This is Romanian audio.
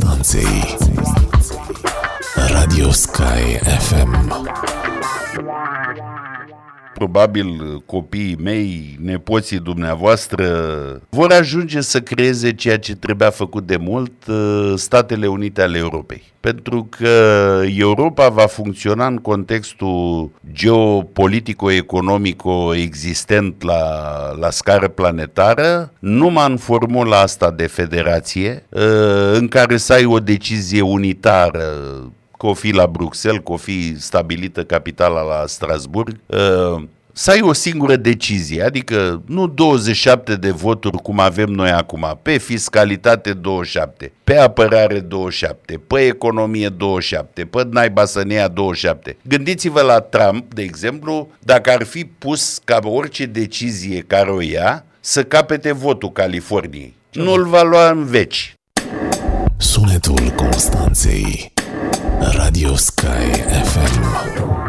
Constanței. Radio Sky FM. Probabil copiii mei, nepoții dumneavoastră, vor ajunge să creeze ceea ce trebuia făcut de mult Statele Unite ale Europei. Pentru că Europa va funcționa în contextul geopolitico-economico existent la scară planetară, numai în formula asta de federație, în care să ai o decizie unitară, că o fi la Bruxelles, că o fi stabilită capitala la Strasburg, să ai o singură decizie, adică nu 27 de voturi cum avem noi acum, pe fiscalitate 27, pe apărare 27, pe economie 27, pe naiba să ne ia 27. Gândiți-vă la Trump, de exemplu, dacă ar fi pus ca orice decizie care o ia să capete votul Californiei. Nu-l va lua în veci. Sunetul Constanței. Radio Sky FM.